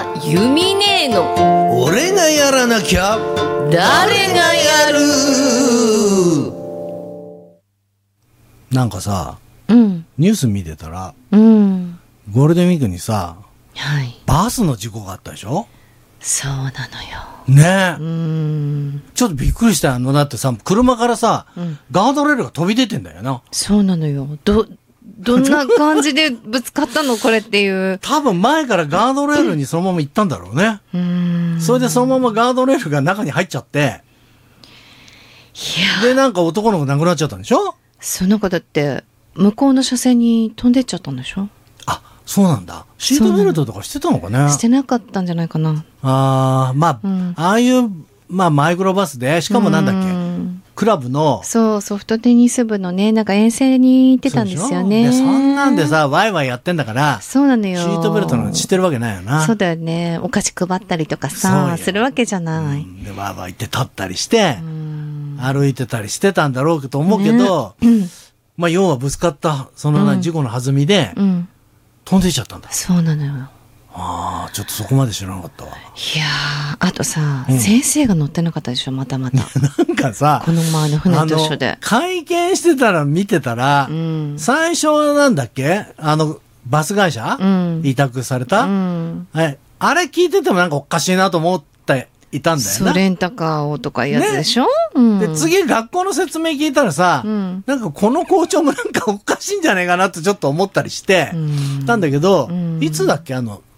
はユミネーの俺がやらなきゃ誰がやる。 なんかさ、ニュース見てたら、ゴールデンウィークにさ、バスの事故があったでしょ。 そうなのよねえ。ちょっとびっくりしたの。だってさ、車からさ、ガードレールが飛び出てんだよな。 そうなのよ。どんな感じでぶつかったのこれっていう。 多分前からガードレールにそのまま行ったんだろうね。それでそのままガードレールが中に入っちゃって。で、なんか男の子亡くなっちゃったんでしょ。 その子だって、向こうの車線に飛んでっちゃったんでしょ。 あ、そうなんだ。シートベルトとかしてたのかね。 してなかったんじゃないかな。 まあ、ああいう、まあ、マイクロバスで、しかもなんだっけ、クラブの。 そう、ソフトテニス部のね、なんか遠征に行ってたんですよね。 そんなんでさ、ワイワイやってんだから。 そうなのよ。 シートベルトの知ってるわけないよな。 そうだよね。お菓子配ったりとかさ、するわけじゃない。 で、ワイワイ行って立ったりして、歩いてたりしてたんだろうと思うけど、まあ、要はぶつかった、その事故の弾みで、飛んでいっちゃったんだ。 そうなのよ。 ああ、ちょっとそこまで知らなかったわ。 いやー、あとさ、先生が乗ってなかったでしょ、また。 なんかさ、 この前の船と一緒で。 会見してたら見てたら、最初なんだっけバス会社、委託された、あれ聞いててもなんかおかしいなと思っていたんだよね。 そう、レンタカーをとかいうやつでしょ、 で、次学校の説明聞いたらさ、なんかこの校長もなんかおかしいんじゃないかなってちょっと思ったりして、たんだけど、いつだっけ